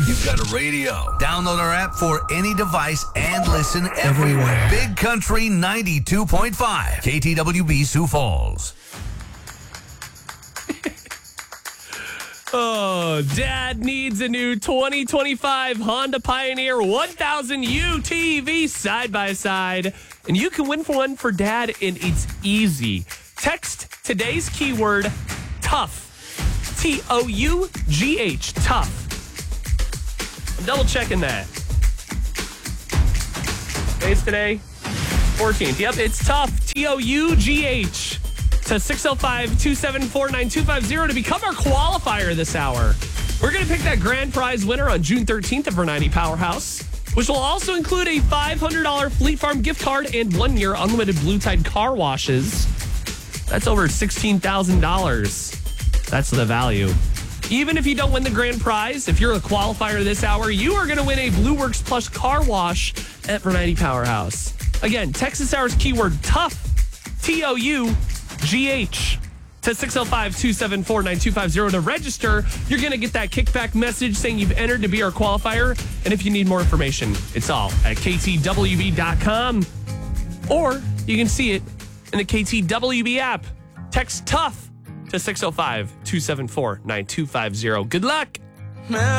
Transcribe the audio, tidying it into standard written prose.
You've got a radio. Download our app for any device and listen everywhere. Big Country 92.5. KTWB Sioux Falls. Oh, Dad needs a new 2025 Honda Pioneer 1000 UTV side-by-side. And you can win one for Dad, and it's easy. Text today's keyword, tough. T-O-U-G-H, tough. I'm double-checking that. Today's today? 14th. Yep, it's tough. T-O-U-G-H. To 605-274-9250 to become our qualifier this hour. We're going to pick that grand prize winner on June 13th of our 90 Powerhouse, which will also include a $500 Fleet Farm gift card and 1 year unlimited Blue Tide car washes. That's over $16,000. That's the value. Even if you don't win the grand prize, if you're a qualifier this hour, you are going to win a Blue Works Plus car wash at Bernini Powerhouse. Again, Texas Hour's keyword tough, T-O-U-G-H, to 605-274-9250 to register. You're going to get that kickback message saying you've entered to be our qualifier. And if you need more information, it's all at ktwb.com. Or you can see it in the KTWB app. Text tough to 605-274-9250. Good luck.